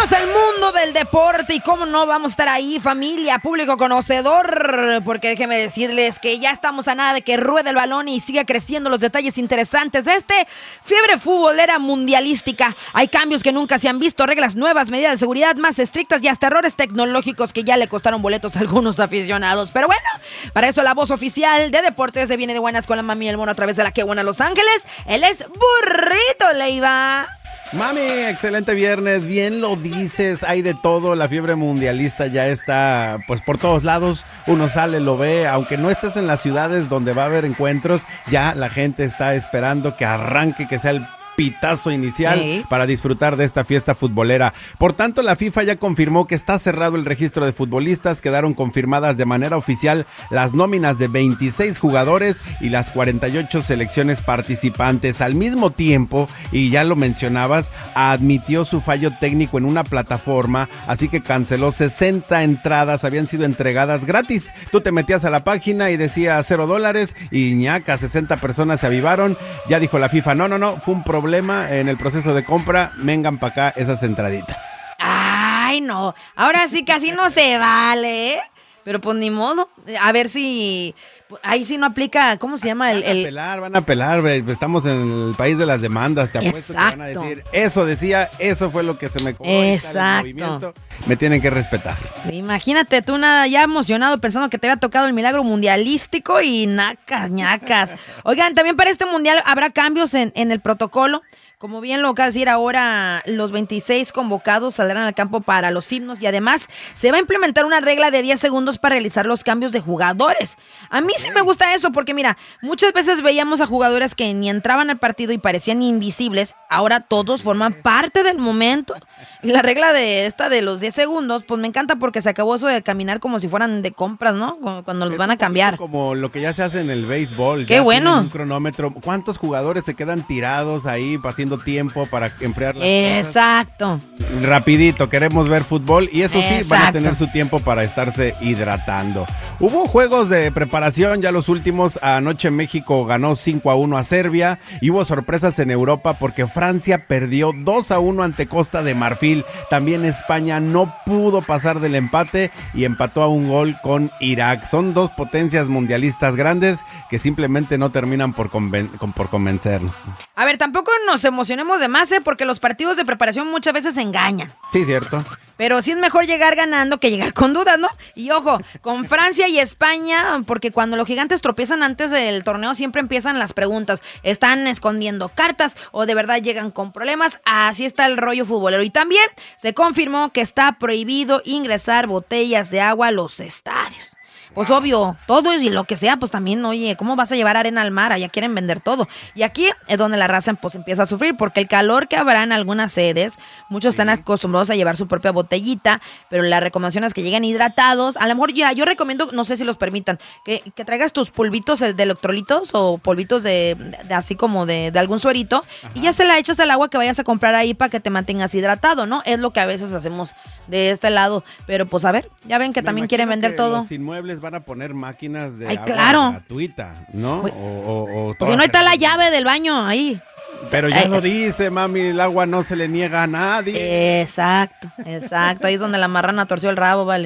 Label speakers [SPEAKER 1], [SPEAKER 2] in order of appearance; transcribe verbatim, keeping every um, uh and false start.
[SPEAKER 1] Bienvenidos al mundo del deporte y cómo no vamos a estar ahí, familia, público conocedor, porque déjenme decirles que ya estamos a nada de que ruede el balón y siga creciendo los detalles interesantes de este fiebre futbolera mundialística. Hay cambios que nunca se han visto, reglas nuevas, medidas de seguridad más estrictas y hasta errores tecnológicos que ya le costaron boletos a algunos aficionados. Pero bueno, para eso la voz oficial de deportes de Viene de Buenas con la mami del mono a través de la que buena Los Ángeles. Él es Burrito Leiva.
[SPEAKER 2] Mami, excelente viernes, bien lo dices, hay de todo, la fiebre mundialista ya está pues por todos lados, uno sale, lo ve, aunque no estés en las ciudades donde va a haber encuentros, ya la gente está esperando que arranque, que sea el pitazo inicial sí. para disfrutar de esta fiesta futbolera. Por tanto, la FIFA ya confirmó que está cerrado el registro de futbolistas, quedaron confirmadas de manera oficial las nóminas de veintiséis jugadores y las cuarenta y ocho selecciones participantes. Al mismo tiempo, y ya lo mencionabas, admitió su fallo técnico en una plataforma, así que canceló sesenta entradas, habían sido entregadas gratis. Tú te metías a la página y decía cero dólares y ñaca, sesenta personas se avivaron. Ya dijo la FIFA, no, no, no, fue un problema en el proceso de compra, vengan para acá esas entraditas.
[SPEAKER 1] Ay, no, ahora sí casi no se vale, ¿eh? Pero pues ni modo, a ver si ahí sí no aplica, ¿cómo se llama? El,
[SPEAKER 2] van a
[SPEAKER 1] el...
[SPEAKER 2] apelar, van a apelar, estamos en el país de las demandas, te apuesto que van a decir, eso decía, eso fue lo que se me cobró.
[SPEAKER 1] Exacto.
[SPEAKER 2] Me tienen que respetar.
[SPEAKER 1] Imagínate tú nada ya emocionado pensando que te había tocado el milagro mundialístico y nacas, ñacas. Oigan, también para este mundial habrá cambios en, en el protocolo. Como bien lo acaba de decir ahora, los veintiséis convocados saldrán al campo para los himnos y además se va a implementar una regla de diez segundos para realizar los cambios de jugadores. A mí sí me gusta eso porque mira, muchas veces veíamos a jugadores que ni entraban al partido y parecían invisibles, ahora todos forman parte del momento. Y la regla de esta de los diez segundos, pues me encanta porque se acabó eso de caminar como si fueran de compras, ¿no? Cuando los van a cambiar.
[SPEAKER 2] Como lo que ya se hace en el béisbol.
[SPEAKER 1] ¡Qué bueno!
[SPEAKER 2] Un cronómetro. ¿Cuántos jugadores se quedan tirados ahí haciendo tiempo para enfriar las
[SPEAKER 1] Exacto.
[SPEAKER 2] cosas? Rapidito, queremos ver fútbol y eso sí,
[SPEAKER 1] Exacto.
[SPEAKER 2] van a tener su tiempo para estarse hidratando. Hubo juegos de preparación, ya los últimos. Anoche México ganó cinco a uno a Serbia y hubo sorpresas en Europa porque Francia perdió dos a uno ante Costa de Marfil. También España no pudo pasar del empate y empató a un gol con Irak. Son dos potencias mundialistas grandes que simplemente no terminan por, conven- por convencernos.
[SPEAKER 1] A ver, tampoco nos emocionemos de más, ¿eh? Porque los partidos de preparación muchas veces engañan.
[SPEAKER 2] Sí, cierto.
[SPEAKER 1] Pero sí es mejor llegar ganando que llegar con dudas, ¿no? Y ojo, con Francia y España, porque cuando los gigantes tropiezan antes del torneo siempre empiezan las preguntas. ¿Están escondiendo cartas o de verdad llegan con problemas? Así está el rollo futbolero. Y también se confirmó que está prohibido ingresar botellas de agua a los estadios. Pues obvio, todo y lo que sea, pues también, oye, ¿cómo vas a llevar arena al mar? Allá quieren vender todo. Y aquí es donde la raza pues empieza a sufrir, porque el calor que habrá en algunas sedes, muchos están acostumbrados a llevar su propia botellita, pero la recomendación es que lleguen hidratados. A lo mejor ya, yo recomiendo, no sé si los permitan, que, que traigas tus polvitos de electrolitos o polvitos de, de así como de, de algún suerito, ajá, y ya se la echas al agua que vayas a comprar ahí para que te mantengas hidratado, ¿no? Es lo que a veces hacemos de este lado, pero pues a ver, ya ven que Me también quieren vender todo.
[SPEAKER 2] Los inmuebles van a poner máquinas de
[SPEAKER 1] Ay,
[SPEAKER 2] agua
[SPEAKER 1] claro,
[SPEAKER 2] gratuita, ¿no?
[SPEAKER 1] Uy,
[SPEAKER 2] o, o, o
[SPEAKER 1] pues si no está la llave del baño ahí.
[SPEAKER 2] Pero ya lo dice, mami, el agua no se le niega a nadie.
[SPEAKER 1] Exacto, exacto. Ahí es donde la marrana torció el rabo, vale.